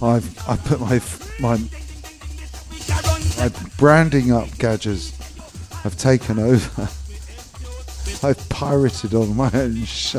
I put my branding up gadgets have taken over. I've pirated on my own show.